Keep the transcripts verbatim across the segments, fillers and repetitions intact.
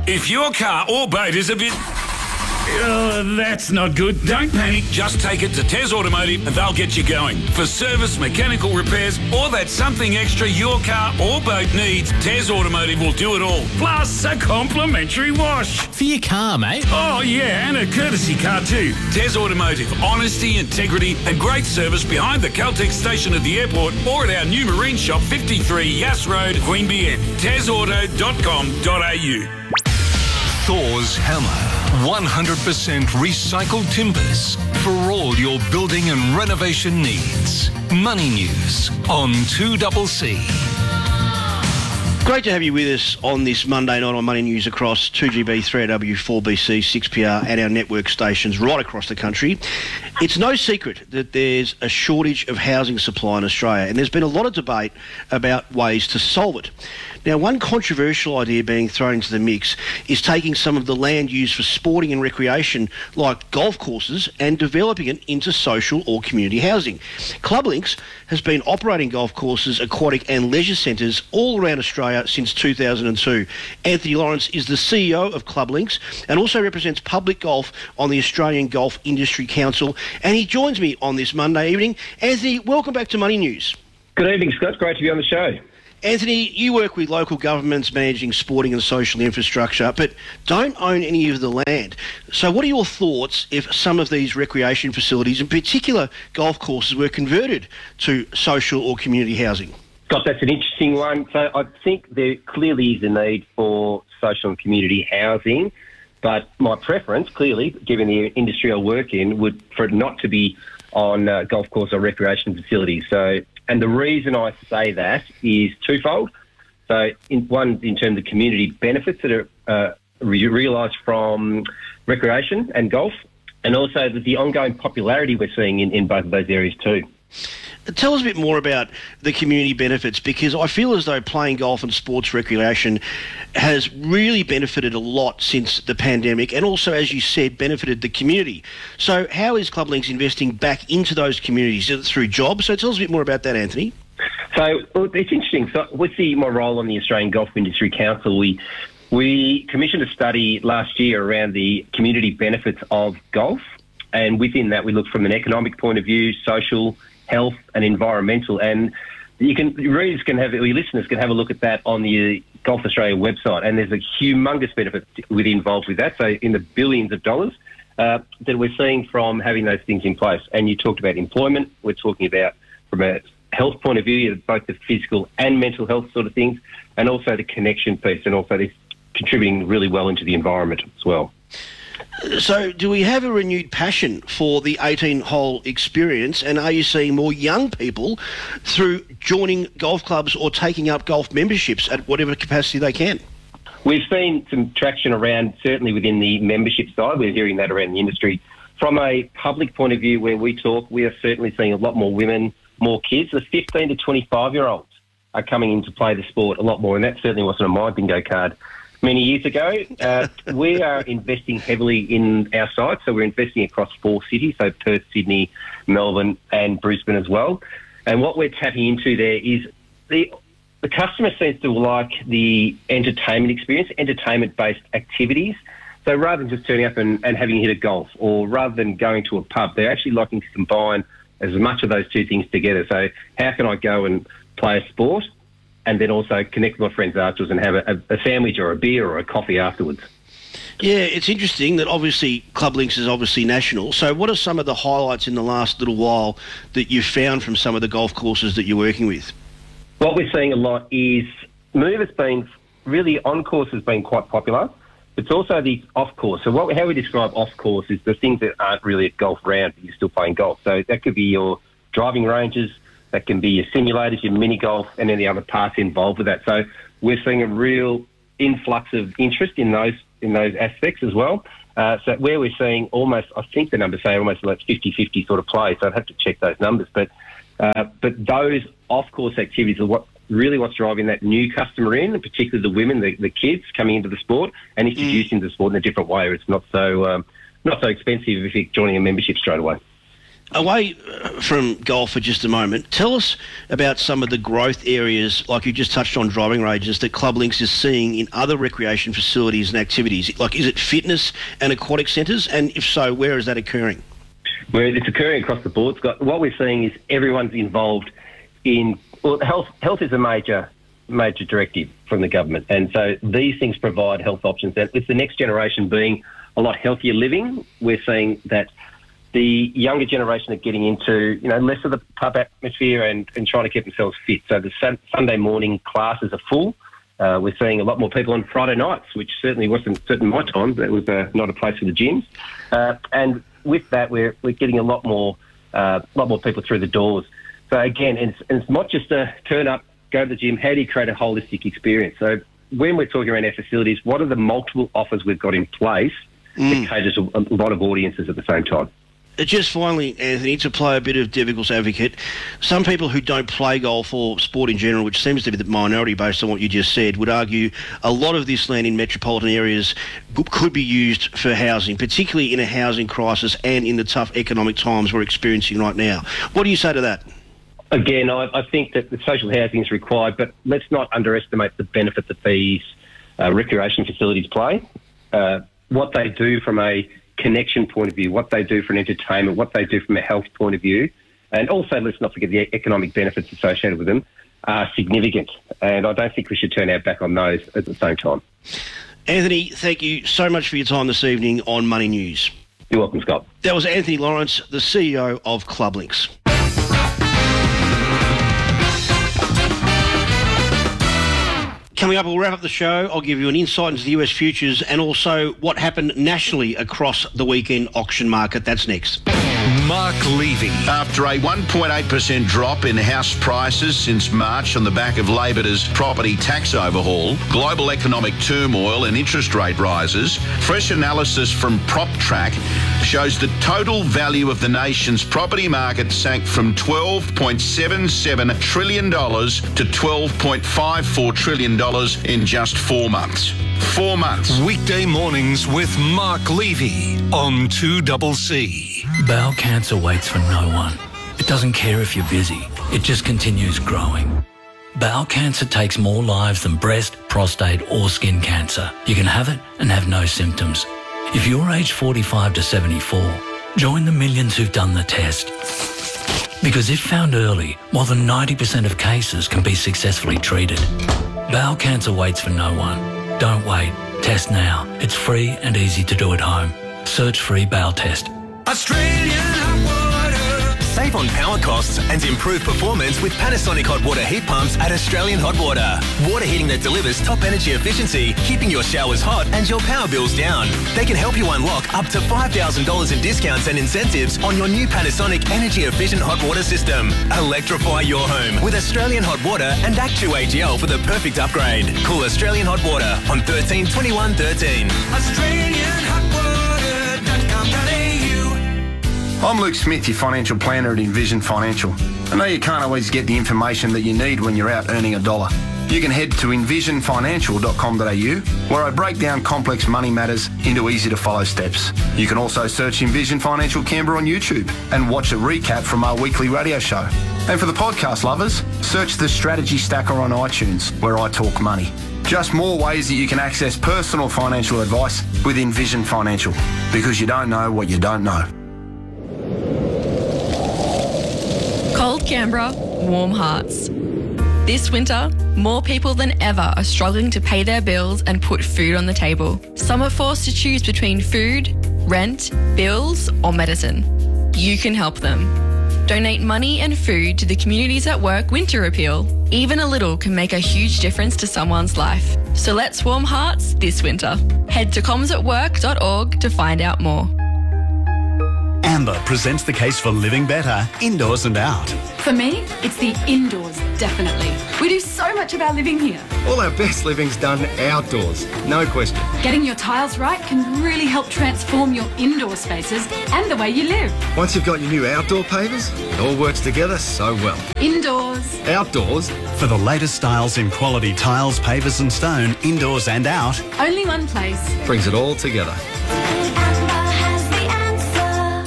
If your car or boat is a bit... Uh, that's not good. Don't panic. Just take it to Tez Automotive and they'll get you going. For service, mechanical repairs, or that something extra your car or boat needs, Tez Automotive will do it all. Plus a complimentary wash. For your car, mate. Oh, yeah, and a courtesy car too. Tez Automotive. Honesty, integrity and great service behind the Caltex station at the airport or at our new marine shop, fifty-three Yass Road, Queanbeyan. tez auto dot com dot a u. Thor's Hammer. one hundred percent recycled timbers for all your building and renovation needs. Money News on two C C. Great to have you with us on this Monday night on Money News across two G B, three A W, four B C, six P R and our network stations right across the country. It's no secret that there's a shortage of housing supply in Australia, and there's been a lot of debate about ways to solve it. Now, one controversial idea being thrown into the mix is taking some of the land used for sporting and recreation, like golf courses, and developing it into social or community housing. Club Links has been operating golf courses, aquatic and leisure centres all around Australia since two thousand two. Anthony Lawrence is the C E O of Club Links and also represents public golf on the Australian Golf Industry Council, and he joins me on this Monday evening. Anthony, welcome back to Money News. Good evening, Scott. Great to be on the show. Anthony, you work with local governments managing sporting and social infrastructure, but don't own any of the land. So what are your thoughts if some of these recreation facilities, in particular golf courses, were converted to social or community housing? Scott, that's an interesting one. So I think there clearly is a need for social and community housing, but my preference, clearly, given the industry I work in, would for it not to be on uh, golf course or recreation facilities. So, and the reason I say that is twofold. So, in, one, in terms of community benefits that are uh, re- realised from recreation and golf, and also the, the ongoing popularity we're seeing in, in both of those areas too. Tell us a bit more about the community benefits, because I feel as though playing golf and sports recreation has really benefited a lot since the pandemic, and also, as you said, benefited the community. So how is Club Links investing back into those communities? Is it through jobs? So tell us a bit more about that, Anthony. So well, it's interesting. So with the, my role on the Australian Golf Industry Council, we we commissioned a study last year around the community benefits of golf, and within that we looked from an economic point of view, social, health and environmental, and you can readers can have or your listeners can have a look at that on the Golf Australia website, and there's a humongous benefit with involved with that, so in the billions of dollars uh, that we're seeing from having those things in place. And you talked about employment, we're talking about from a health point of view, both the physical and mental health sort of things, and also the connection piece, and also this contributing really well into the environment as well. So do we have a renewed passion for the eighteen-hole experience, and are you seeing more young people through joining golf clubs or taking up golf memberships at whatever capacity they can? We've seen some traction around, certainly within the membership side. We're hearing that around the industry. From a public point of view, where we talk, we are certainly seeing a lot more women, more kids. The fifteen to twenty-five-year-olds are coming in to play the sport a lot more, and that certainly wasn't on my bingo card many years ago. Uh, we are investing heavily in our site, so we're investing across four cities, so Perth, Sydney, Melbourne and Brisbane as well. And what we're tapping into there is the the customer seems to like the entertainment experience, entertainment-based activities. So rather than just turning up and, and having a hit of golf, or rather than going to a pub, they're actually liking to combine as much of those two things together. So how can I go and play a sport and then also connect with my friends afterwards and have a, a sandwich or a beer or a coffee afterwards? Yeah, it's interesting that obviously Club Links is obviously national. So what are some of the highlights in the last little while that you've found from some of the golf courses that you're working with? What we're seeing a lot is Move has been really on course has been quite popular. It's also the off course. So what, how we describe off course is the things that aren't really at golf round, but you're still playing golf. So that could be your driving ranges, that can be your simulators, your mini golf, and any other parts involved with that. So we're seeing a real influx of interest in those in those aspects as well. Uh, so where we're seeing almost, I think the numbers say almost like fifty-fifty sort of play. So I'd have to check those numbers. But uh, but those off-course activities are what really what's driving that new customer in, and particularly the women, the, the kids coming into the sport and introducing mm. the sport in a different way. Where it's not so um, not so expensive if you're joining a membership straight away. Away from golf for just a moment, tell us about some of the growth areas, like you just touched on driving ranges, that Club Links is seeing in other recreation facilities and activities. Like, is it fitness and aquatic centres? And if so, where is that occurring? Where it's occurring across the board, Scott. What we're seeing is everyone's involved in... Well, health, health is a major major directive from the government. And so these things provide health options. And with the next generation being a lot healthier living, we're seeing that the younger generation are getting into, you know, less of the pub atmosphere and, and trying to keep themselves fit. So the sun, Sunday morning classes are full. Uh, we're seeing a lot more people on Friday nights, which certainly wasn't certain my time. That was uh, not a place for the gyms. Uh, and with that, we're we're getting a lot more, uh, lot more people through the doors. So again, it's, it's not just a turn up, go to the gym. How do you create a holistic experience? So when we're talking around our facilities, what are the multiple offers we've got in place mm. that caters a, a lot of audiences at the same time? Just finally, Anthony, to play a bit of devil's advocate, some people who don't play golf or sport in general, which seems to be the minority based on what you just said, would argue a lot of this land in metropolitan areas could be used for housing, particularly in a housing crisis and in the tough economic times we're experiencing right now. What do you say to that? Again, I, I think that the social housing is required, but let's not underestimate the benefit that these uh, recreation facilities play. Uh, what they do from a connection point of view, what they do for an entertainment, what they do from a health point of view, and also let's not forget the economic benefits associated with them are significant. And I don't think we should turn our back on those at the same time. Anthony, thank you so much for your time this evening on Money News. You're welcome, Scott. That was Anthony Lawrence, the C E O of Club Links. Coming up, we'll wrap up the show. I'll give you an insight into the U S futures and also what happened nationally across the weekend auction market. That's next. Mark Levy. After a one point eight percent drop in house prices since March on the back of Labor's property tax overhaul, global economic turmoil and interest rate rises, fresh analysis from PropTrack shows the total value of the nation's property market sank from twelve point seven seven trillion dollars to twelve point five four trillion dollars in just four months. Four months. Weekday mornings with Mark Levy on two C C. Bowel cancer waits for no one. It doesn't care if you're busy. It just continues growing. Bowel cancer takes more lives than breast, prostate or skin cancer. You can have it and have no symptoms. If you're aged forty-five to seventy-four, join the millions who've done the test. Because if found early, more than ninety percent of cases can be successfully treated. Bowel cancer waits for no one. Don't wait. Test now. It's free and easy to do at home. Search free bowel test. Australian hot water. Save on power costs and improve performance with Panasonic hot water heat pumps at Australian Hot Water. Water heating that delivers top energy efficiency, keeping your showers hot and your power bills down. They can help you unlock up to five thousand dollars in discounts and incentives on your new Panasonic energy efficient hot water system. Electrify your home with Australian Hot Water and Act two A G L for the perfect upgrade. Call Australian Hot Water on thirteen twenty-one thirteen. Australian Hot Water dot com dot a u. I'm Luke Smith, your financial planner at Envision Financial. I know you can't always get the information that you need when you're out earning a dollar. You can head to envision financial dot com dot a u, where I break down complex money matters into easy-to-follow steps. You can also search Envision Financial Canberra on YouTube and watch a recap from our weekly radio show. And for the podcast lovers, search the Strategy Stacker on iTunes, where I talk money. Just more ways that you can access personal financial advice with Envision Financial, because you don't know what you don't know. Cold Canberra, warm hearts. This winter, more people than ever are struggling to pay their bills and put food on the table. Some are forced to choose between food, rent, bills, or medicine. You can help them. Donate money and food to the Communities at Work Winter Appeal. Even a little can make a huge difference to someone's life. So let's warm hearts this winter. Head to comms at work dot org to find out more. Amber presents the case for living better, indoors and out. For me, it's the indoors, definitely. We do so much of our living here. All our best living's done outdoors, no question. Getting your tiles right can really help transform your indoor spaces and the way you live. Once you've got your new outdoor pavers, it all works together so well. Indoors. Outdoors. For the latest styles in quality tiles, pavers and stone, indoors and out. Only one place. Brings it all together.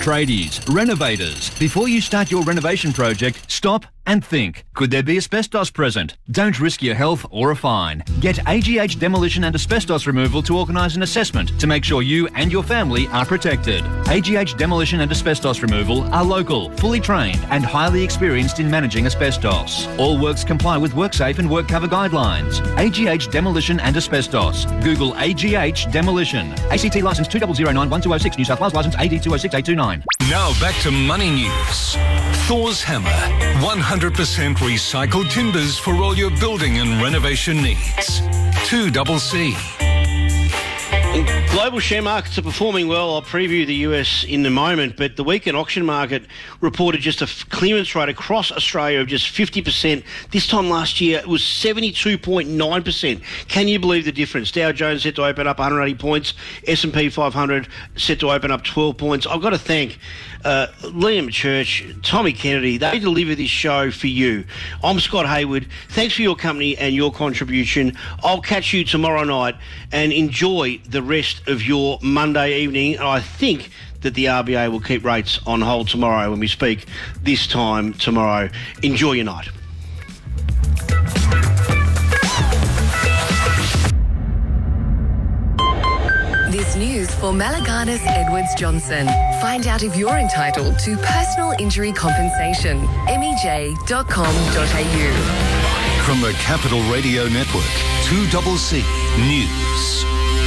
Tradies, renovators. Before you start your renovation project, stop and think. Could there be asbestos present? Don't risk your health or a fine. Get A G H Demolition and Asbestos Removal to organise an assessment to make sure you and your family are protected. A G H Demolition and Asbestos Removal are local, fully trained and highly experienced in managing asbestos. All works comply with WorkSafe and WorkCover guidelines. A G H Demolition and Asbestos. Google A G H Demolition. A C T licence two zero zero nine one two oh six, New South Wales licence A D two oh six eight two nine. Now back to Money News. Thor's Hammer. one hundred percent recycled timbers for all your building and renovation needs. two C C. Global share markets are performing well. I'll preview the U S in a moment, but the weekend auction market reported just a clearance rate across Australia of just fifty percent. This time last year, it was seventy-two point nine percent. Can you believe the difference? Dow Jones set to open up one hundred eighty points. S and P five hundred set to open up twelve points. I've got to thank uh, Liam Church, Tommy Kennedy. They deliver this show for you. I'm Scott Hayward. Thanks for your company and your contribution. I'll catch you tomorrow night and enjoy the rest of your Monday evening. And I think that the R B A will keep rates on hold tomorrow when we speak this time tomorrow. Enjoy your night. This news for Malaganas Edwards Johnson. Find out if you're entitled to personal injury compensation. M E J dot com dot A U. From the Capital Radio Network, two C C News.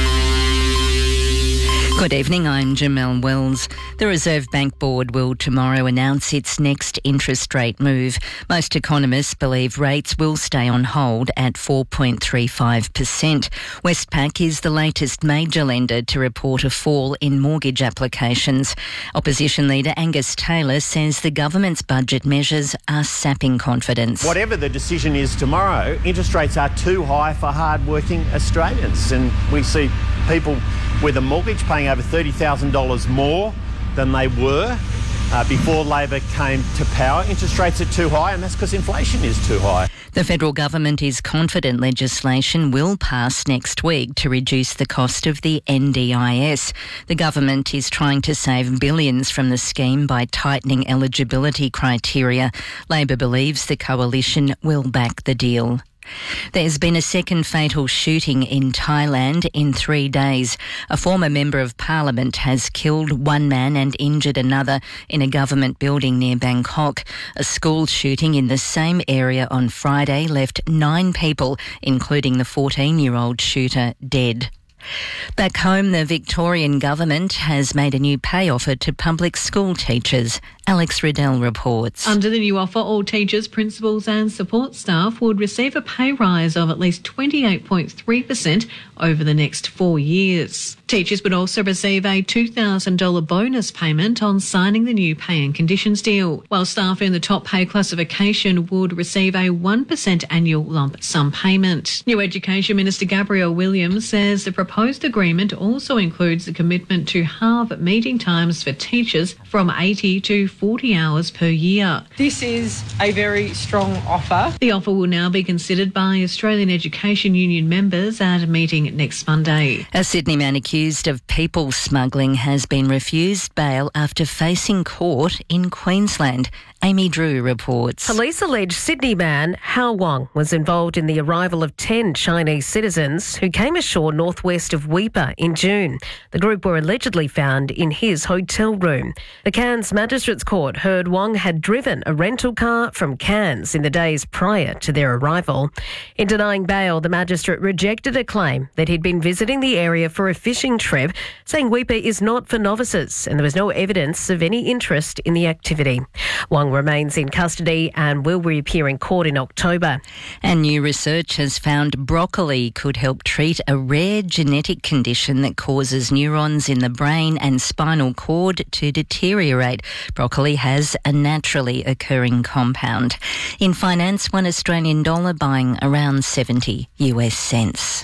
Good evening, I'm Jamelle Wells. The Reserve Bank Board will tomorrow announce its next interest rate move. Most economists believe rates will stay on hold at four point three five percent. Westpac is the latest major lender to report a fall in mortgage applications. Opposition leader Angus Taylor says the government's budget measures are sapping confidence. Whatever the decision is tomorrow, interest rates are too high for hard-working Australians, and we see people with a mortgage paying over thirty thousand dollars more than they were uh, before Labor came to power. Interest rates are too high, and that's because inflation is too high. The federal government is confident legislation will pass next week to reduce the cost of the N D I S. The government is trying to save billions from the scheme by tightening eligibility criteria. Labor believes the coalition will back the deal. There's been a second fatal shooting in Thailand in three days. A former member of parliament has killed one man and injured another in a government building near Bangkok. A school shooting in the same area on Friday left nine people, including the fourteen-year-old shooter, dead. Back home, the Victorian government has made a new pay offer to public school teachers. Alex Riddell reports. Under the new offer, all teachers, principals and support staff would receive a pay rise of at least twenty-eight point three percent over the next four years. Teachers would also receive a two thousand dollars bonus payment on signing the new pay and conditions deal, while staff in the top pay classification would receive a one percent annual lump sum payment. New Education Minister Gabrielle Williams says the proposed agreement also includes the commitment to halve meeting times for teachers from eighty to forty hours per year. This is a very strong offer. The offer will now be considered by Australian Education Union members at a meeting next Monday. A Sydney man accused of people smuggling has been refused bail after facing court in Queensland. Amy Drew reports. Police allege Sydney man Hao Wang was involved in the arrival of ten Chinese citizens who came ashore northwest of Weipa in June. The group were allegedly found in his hotel room. The Cairns Magistrates Court heard Wang had driven a rental car from Cairns in the days prior to their arrival. In denying bail, the magistrate rejected a claim that he'd been visiting the area for a fishing trip, saying Weipa is not for novices and there was no evidence of any interest in the activity. Wang remains in custody and will reappear in court in October. And new research has found broccoli could help treat a rare genetic condition that causes neurons in the brain and spinal cord to deteriorate. Broccoli has a naturally occurring compound. In finance, one Australian dollar buying around seventy U S cents.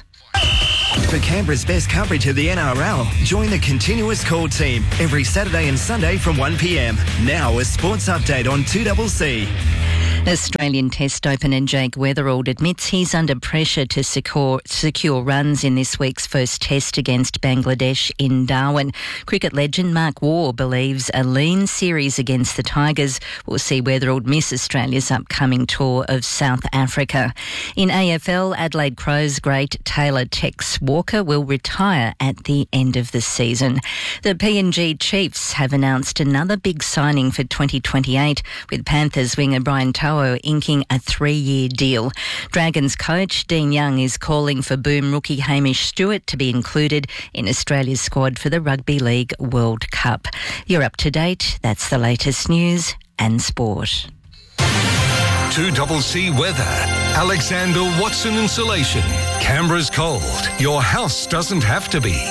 For Canberra's best coverage of the N R L, join the Continuous Call team every Saturday and Sunday from one p m. Now a sports update on two C C. Australian Test opener Jake Weatherald admits he's under pressure to secure, secure runs in this week's first test against Bangladesh in Darwin. Cricket legend Mark Waugh believes a lean series against the Tigers will see Weatherald miss Australia's upcoming tour of South Africa. In A F L, Adelaide Crows great Taylor Tex Walker will retire at the end of the season. The P N G Chiefs have announced another big signing for twenty twenty-eight, with Panthers winger Brian To'o inking a three-year deal. Dragons coach Dean Young is calling for boom rookie Hamish Stewart to be included in Australia's squad for the Rugby League World Cup. You're up to date. That's the latest news and sport. two C C weather. Alexander Watson Insulation. Canberra's cold. Your house doesn't have to be.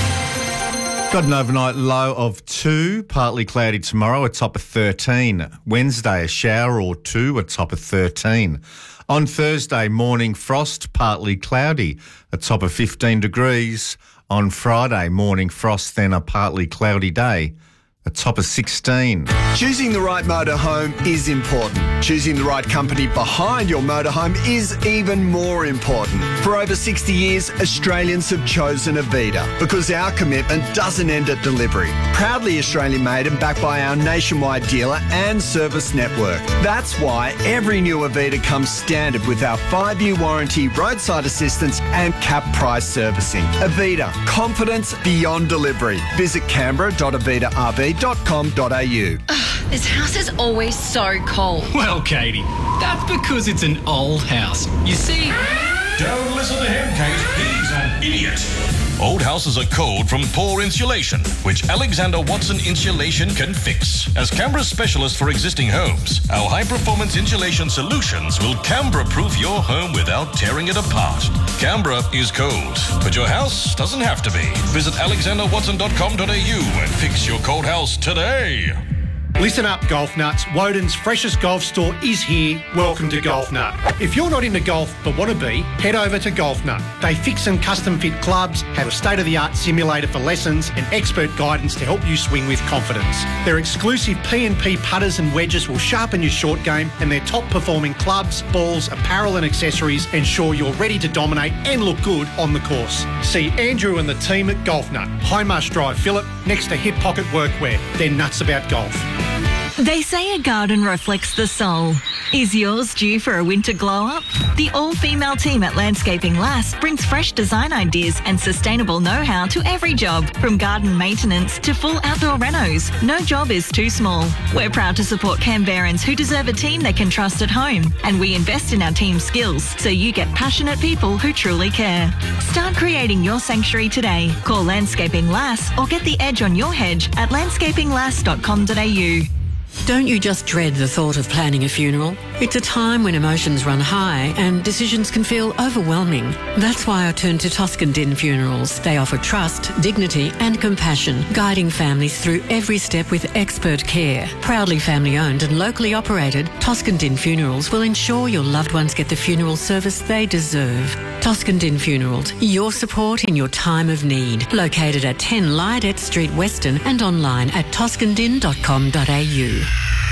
Got an overnight low of two, partly cloudy tomorrow, a top of thirteen. Wednesday, a shower or two, a top of thirteen. On Thursday, morning frost, partly cloudy, a top of fifteen degrees. On Friday, morning frost, then a partly cloudy day, a top of sixteen. Choosing the right motorhome is important. Choosing the right company behind your motorhome is even more important. For over sixty years, Australians have chosen Avita because our commitment doesn't end at delivery. Proudly Australian made and backed by our nationwide dealer and service network. That's why every new Avita comes standard with our five-year warranty, roadside assistance and cap price servicing. Avita, confidence beyond delivery. Visit canberra dot avita r v dot com dot a u. This house is always so cold. Well, Katie, that's because it's an old house. You see... Don't listen to him, Kate. He's an idiot. Old houses are cold from poor insulation, which Alexander Watson Insulation can fix. As Canberra's specialist for existing homes, our high-performance insulation solutions will Canberra-proof your home without tearing it apart. Canberra is cold, but your house doesn't have to be. Visit alexander watson dot com dot a u and fix your cold house today. Listen up, Golf Nuts. Woden's freshest golf store is here. Welcome to Golf Nut. If you're not into golf but want to be, head over to Golf Nut. They fix and custom fit clubs, have a state-of-the-art simulator for lessons and expert guidance to help you swing with confidence. Their exclusive P and P putters and wedges will sharpen your short game, and their top-performing clubs, balls, apparel and accessories ensure you're ready to dominate and look good on the course. See Andrew and the team at Golf Nut, High Marsh Drive, Phillip, next to Hip Pocket Workwear. They're nuts about golf. They say a garden reflects the soul. Is yours due for a winter glow-up? The all-female team at Landscaping Lass brings fresh design ideas and sustainable know-how to every job, from garden maintenance to full outdoor renos. No job is too small. We're proud to support Canberrans who deserve a team they can trust at home, and we invest in our team's skills so you get passionate people who truly care. Start creating your sanctuary today. Call Landscaping Lass or get the edge on your hedge at landscaping lass dot com dot a u. Don't you just dread the thought of planning a funeral? It's a time when emotions run high and decisions can feel overwhelming. That's why I turn to Toscan Din Funerals. They offer trust, dignity and compassion, guiding families through every step with expert care. Proudly family-owned and locally operated, Toscan Din Funerals will ensure your loved ones get the funeral service they deserve. Toscan Din Funerals, your support in your time of need. Located at ten Lydette Street, Weston, and online at toscan din dot com dot a u.